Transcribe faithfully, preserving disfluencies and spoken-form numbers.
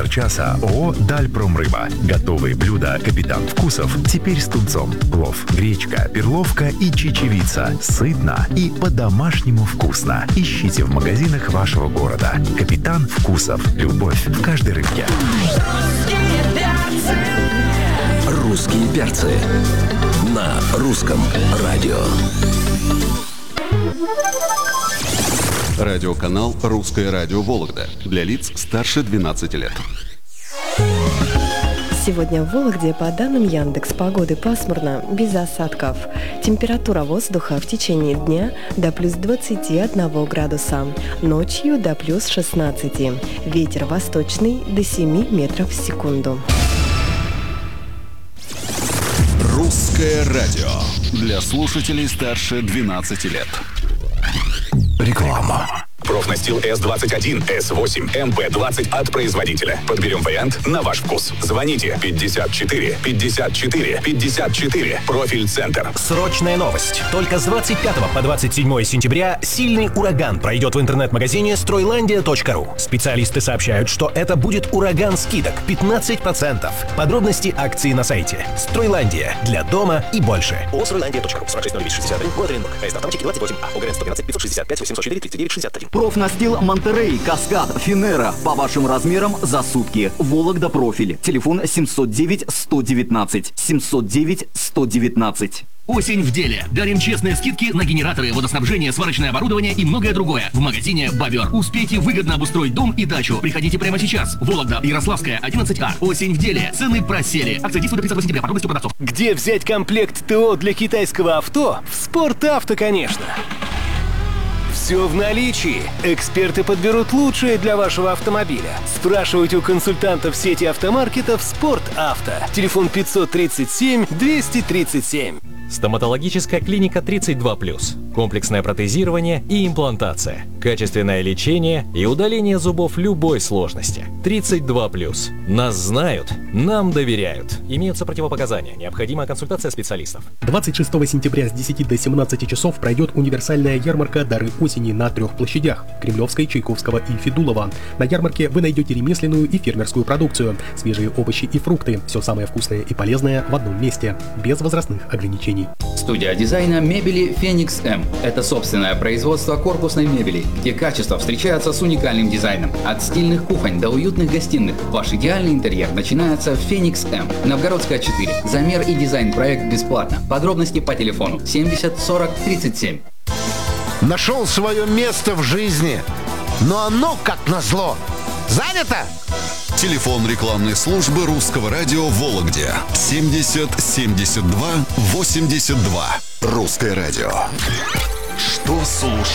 Спонсор часа ООО «Дальпромрыба». Готовые блюда «Капитан Вкусов» теперь с тунцом. Плов, гречка, перловка и чечевица. Сытно и по-домашнему вкусно. Ищите в магазинах вашего города. «Капитан Вкусов». Любовь в каждой рыбке. Русские перцы на русском радио. Радиоканал «Русское радио Вологда» для лиц старше двенадцати лет. Сегодня в Вологде, по данным Яндекс.Погоды, пасмурно, без осадков. Температура воздуха в течение дня до плюс двадцати одного градуса, ночью до плюс шестнадцати. Ветер восточный до семи метров в секунду. Русское радио для слушателей старше двенадцати лет. Реклама. Профнастил эс двадцать один, эс восемь, эм пэ двадцать от производителя. Подберем вариант на ваш вкус. Звоните пятьдесят четыре пятьдесят четыре пятьдесят четыре. Профиль-центр. Срочная новость. Только с двадцать пятого по двадцать седьмое сентября сильный ураган пройдет в интернет-магазине стройландия точка ру. Специалисты сообщают, что это будет ураган скидок пятнадцать процентов. Подробности акции на сайте. Стройландия. Для дома и больше. ООО «Стройландия точка ру». сорок шесть ноль девять шестьдесят один. Город Оренбург. Поезд автоматики двадцать восемь А. ОГРН сто двенадцать пятьсот шестьдесят пять восемьсот четыре тридцать девять шестьдесят один. Профнастил Монтерей, Каскад, Финера. По вашим размерам за сутки. Вологда профиль. Телефон семьсот девять сто девятнадцать. семьсот девять сто девятнадцать. Осень в деле. Дарим честные скидки на генераторы, водоснабжение, сварочное оборудование и многое другое. В магазине «Бобер». Успейте выгодно обустроить дом и дачу. Приходите прямо сейчас. Вологда, Ярославская, одиннадцать А. Осень в деле. Цены просели. Акция действует до тридцатого сентября. Подробности у продавцов. Где взять комплект ТО для китайского авто? В «Спортавто», конечно. Все в наличии. Эксперты подберут лучшее для вашего автомобиля. Спрашивайте у консультантов сети автомаркетов «Спортавто». Телефон пятьсот тридцать семь двести тридцать семь. Стоматологическая клиника тридцать два плюс. Комплексное протезирование и имплантация. Качественное лечение и удаление зубов любой сложности. тридцать два плюс. Нас знают, нам доверяют. Имеются противопоказания. Необходима консультация специалистов. двадцать шестого сентября с десяти до семнадцати часов пройдет универсальная ярмарка «Дары осени» на трех площадях – Кремлевской, Чайковского и Федулова. На ярмарке вы найдете ремесленную и фермерскую продукцию, свежие овощи и фрукты. Все самое вкусное и полезное в одном месте, без возрастных ограничений. Студия дизайна мебели «Феникс М». Это собственное производство корпусной мебели, где качество встречается с уникальным дизайном. От стильных кухонь до уютных гостиных. Ваш идеальный интерьер начинается в «Феникс М». Новгородская, четыре. Замер и дизайн проект бесплатно. Подробности по телефону семьдесят сорок тридцать семь. Нашел свое место в жизни, но оно, как назло, занято. Телефон рекламной службы Русского радио в Вологде семьдесят семьдесят два восемьдесят два. Русское радио. Что слушать?